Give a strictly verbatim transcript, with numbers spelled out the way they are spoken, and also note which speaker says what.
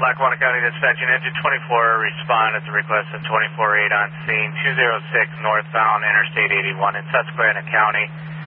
Speaker 1: Lackawanna County Dispatching Engine twenty-four, respond at the request of twenty-four eight on scene, two oh six northbound Interstate eighty-one in Susquehanna County.